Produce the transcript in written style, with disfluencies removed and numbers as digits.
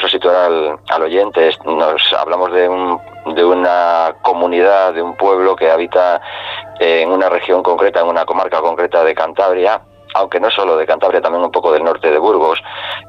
situar al oyente, nos hablamos de una comunidad, de un pueblo que habita en una región concreta, en una comarca concreta de Cantabria, aunque no solo de Cantabria, también un poco del norte de Burgos,